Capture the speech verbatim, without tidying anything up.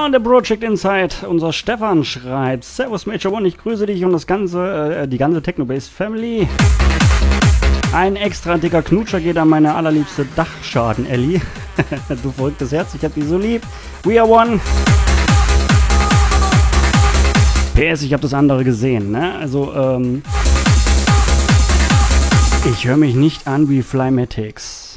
On the Project Inside, unser Stefan schreibt: Servus Major One, ich grüße dich und das ganze, äh, die ganze Technobase Family. Ein extra dicker Knutscher geht an meine allerliebste Dachschaden, Ellie. Du verrücktes Herz, ich hab dich so lieb. We are one. P S, ich hab das andere gesehen, ne? Also, ähm... ich höre mich nicht an wie Flymatics.